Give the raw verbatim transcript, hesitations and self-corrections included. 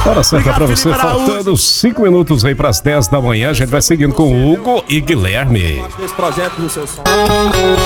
Hora certa pra você, faltando cinco minutos aí pras dez da manhã. A gente vai seguindo com o Hugo e Guilherme. Esse projeto do seu som.